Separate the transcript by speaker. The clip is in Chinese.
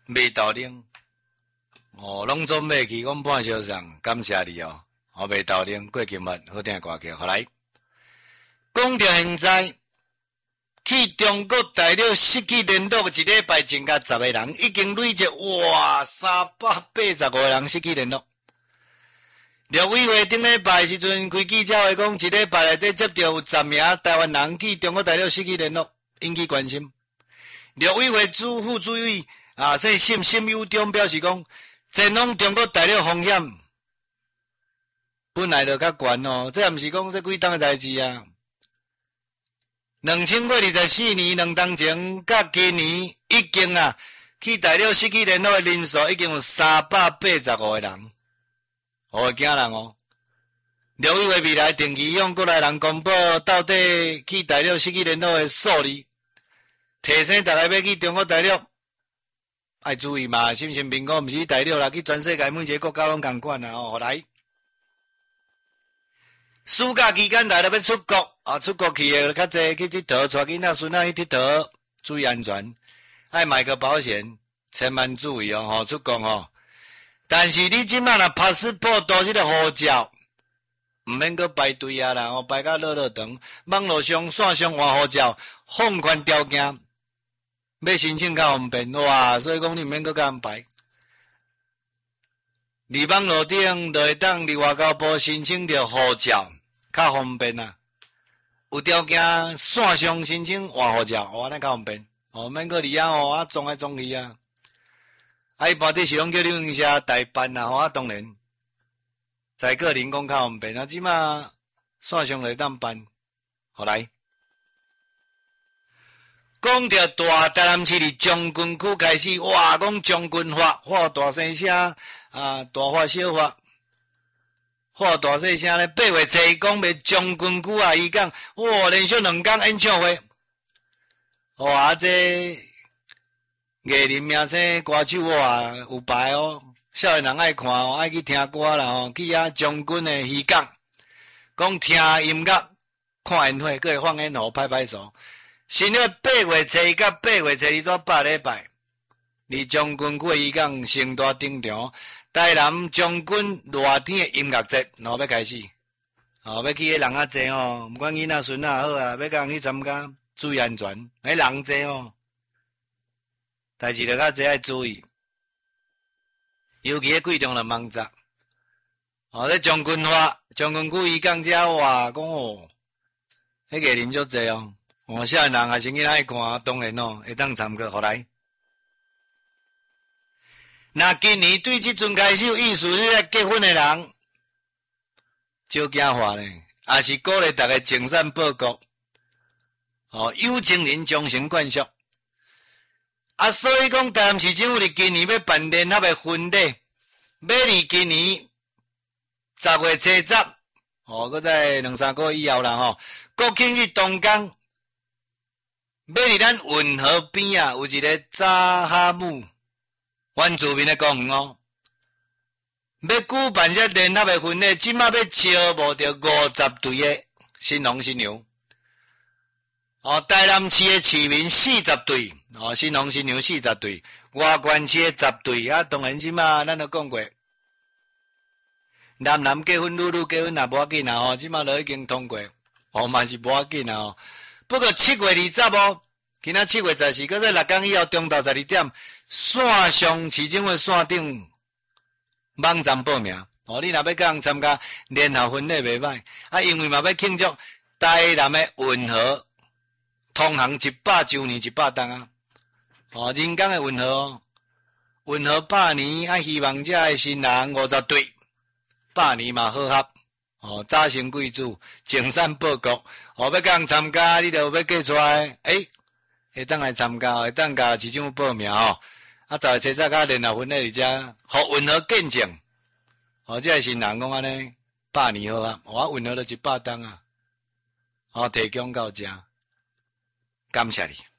Speaker 1: 未到冷，拢总买去，阮半小上，感谢你哦。未到冷，过今日好听歌曲，好来。讲到现在，去中国大陆失去联络一礼拜前甲10个人，已经累积385个人失去联络。陆委会顶礼拜时阵开记者会讲，一礼拜内底接到有10名台湾人去中国大陆失去联络，引起关心。陆委会副主委姓沈友忠表示讲，前往中国大陆风险本来就较悬哦，这也毋是讲这几档的代志啊。2024年2当前甲今年已经去大陆失去联络的人数已经有385个人。会惊人哦！陆委会未来定期向国内人公布到底去大陆失去联络的数字，提醒大家要去中国大陆，要注意嘛，新闻评估毋是去大陆啦，去全世界每一个国家拢同款啦哦。来，暑假期间大家要出国出国去的较济去佚佗，带囡仔孙仔去佚佗，注意安全，爱买个保险，千万注意哦，出国哦。但是你即摆若拍死破到这个护照，毋免搁排队啦，排甲落长。网络上线上换护照，放宽条件，要申请较方便哇！所以讲你毋免搁甲人排。伫网络顶就会当伫外交部申请着护照，较方便啊。有条件线上申请换护照，安尼较方便。免搁伫遐撞来撞去啊。一般底是拢叫你用些代办啦，当然，在个人讲较方便，即马线上来当办，好来。讲到大台南市伫将军区开始，哇，讲将军话大声声大话小话大声声咧。8月7日讲要将军区伊讲，哇，连续2天演唱会，哇，这艺人名声歌手有牌哦，少年人爱看爱去听歌啦去将军的渔港，讲听音乐、看烟火，搁会放烟火、拍手。新约8月7日到8月7日这8礼拜，伫将军区渔港盛大顶场，台南将军热天的音乐节，要开始。要去的人济哦，不管囡仔孙仔好要甲人去参加，注意安全，人济哦。代志就较济爱注意，尤其贵重的网站。这将军区渔港遮话讲迄个人足济哦。少年人还是囡仔爱看，当然会当参考，互来。那今年对即阵开始有意思咧结婚的人，少惊话咧，也是鼓励大家精善报国。有情人终成眷属。所以讲，台南市政府伫今年要办联合的婚礼，要伫今年10月70，搁在2-3个月以后啦国庆日当天，要伫咱运河边有一个扎哈姆原住民的公园要举办这联合的婚礼，即马要招募着50对的新郎新娘。台南市的市民40对，新郎新娘40对，外县市的10对，当然即马咱都讲过，男结婚，女结婚也无要紧啦即马都已经通过，嘛是无要紧啦不过7月20今仔7月14，搁在6天以后中昼12点，线上市政府线顶网站报名。你若要甲人参加联合婚礼袂歹，因为嘛要庆祝台南的运河通航100周年100档人工的运河运河100年，希望这的新人50对，100年嘛好合早生贵子，精善报国。要甲人参加，你就要寄出来，会当来参加，会当甲市政府报名10月7日甲联合婚礼伫遮，互运河见证。这的新人讲安尼100年好合，运河就100档提供到遮。感谢你。